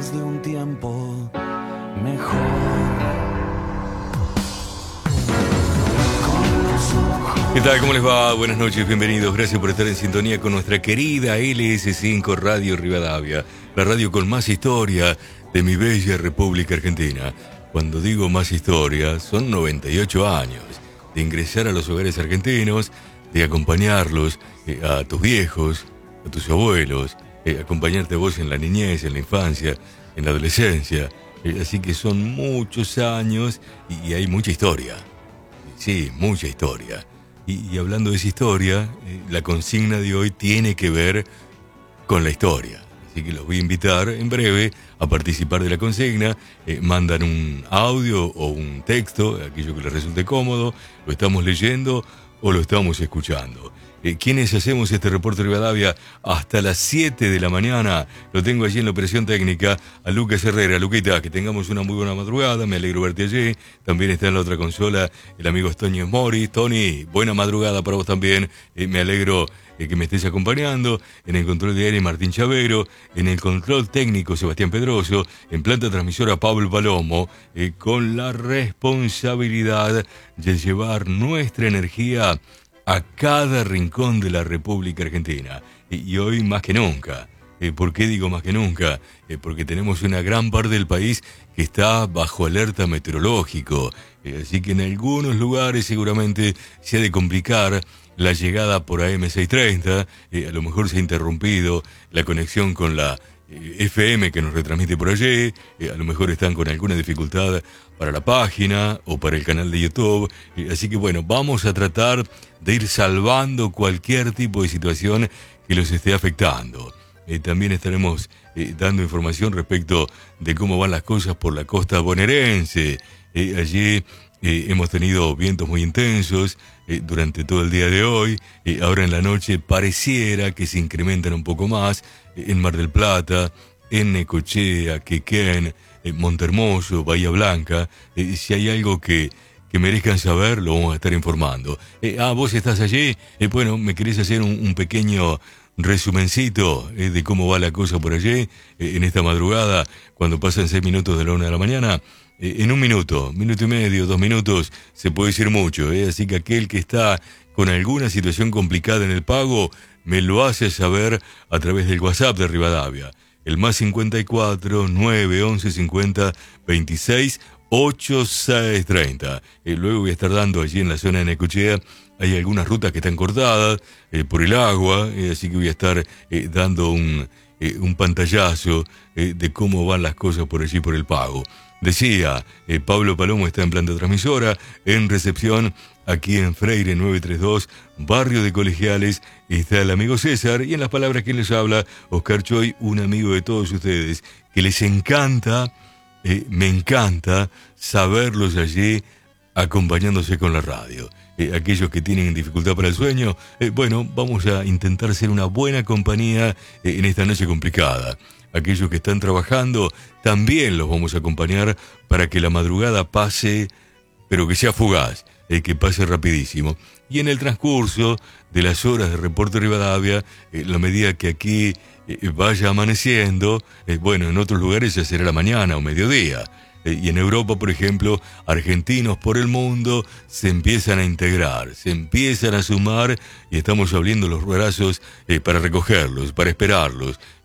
antes de un tiempo mejor. ¿Qué tal? ¿Cómo les va? Buenas noches, bienvenidos. Gracias por estar en sintonía con nuestra querida LS5 Radio Rivadavia, la radio con más historia de mi bella República Argentina. Cuando digo más historia, son 98 años de ingresar a los hogares argentinos, de acompañarlos a tus viejos, a tus abuelos, acompañarte a vos en la niñez, en la infancia, en la adolescencia. Así que son muchos años y hay mucha historia. Sí, mucha historia. Y hablando de esa historia, la consigna de hoy tiene que ver con la historia. Así que los voy a invitar en breve a participar de la consigna. Mandan un audio o un texto, aquello que les resulte cómodo. Lo estamos leyendo o lo estamos escuchando. ¿Quiénes hacemos este reporte Rivadavia hasta las 7 de la mañana? Lo tengo allí en la operación técnica a Lucas Herrera. Luquita, que tengamos una muy buena madrugada, me alegro verte allí. También está en la otra consola el amigo Toño Mori. Tony, buena madrugada para vos también. Me alegro que me estés acompañando. En el control de aire Martín Chavero, en el control técnico Sebastián Pedroso, en planta transmisora Pablo Palomo, con la responsabilidad de llevar nuestra energía a cada rincón de la República Argentina. Y hoy más que nunca. ¿Por qué digo más que nunca? Porque tenemos una gran parte del país que está bajo alerta meteorológico. Así que en algunos lugares seguramente se ha de complicar la llegada por AM630. A lo mejor se ha interrumpido la conexión con la FM que nos retransmite por allí. A lo mejor están con alguna dificultad para la página o para el canal de YouTube. Así que bueno, vamos a tratar de ir salvando cualquier tipo de situación que los esté afectando. También estaremos dando información respecto de cómo van las cosas por la costa bonaerense. Allí hemos tenido vientos muy intensos durante todo el día de hoy. Ahora en la noche pareciera que se incrementan un poco más en Mar del Plata, en Necochea, Quequén, Montehermoso, Bahía Blanca. Si hay algo que merezcan saber, lo vamos a estar informando. Vos estás allí. Bueno, ¿me querés hacer un pequeño resumencito de cómo va la cosa por allí en esta madrugada, cuando pasan 6 minutos de la 1 de la mañana? En un minuto y medio, 2 minutos, se puede decir mucho, así que aquel que está con alguna situación complicada en el pago, me lo hace saber a través del WhatsApp de Rivadavia, el más 54 911 50 26 8630. Luego voy a estar dando allí en la zona de Necochea, hay algunas rutas que están cortadas por el agua, así que voy a estar dando un pantallazo de cómo van las cosas por allí por el pago. Decía, Pablo Palomo está en planta transmisora, en recepción, aquí en Freire 932, barrio de Colegiales, está el amigo César, y en las palabras que les habla, Oscar Choy, un amigo de todos ustedes, que les encanta, me encanta saberlos allí acompañándose con la radio. Aquellos que tienen dificultad para el sueño, bueno, vamos a intentar ser una buena compañía en esta noche complicada. Aquellos que están trabajando, también los vamos a acompañar para que la madrugada pase, pero que sea fugaz, que pase rapidísimo. Y en el transcurso de las horas de Reporte Rivadavia, la medida que aquí vaya amaneciendo, bueno, en otros lugares ya será la mañana o mediodía. Y en Europa, por ejemplo, argentinos por el mundo se empiezan a integrar, se empiezan a sumar y estamos abriendo los brazos para recogerlos, para esperarlos.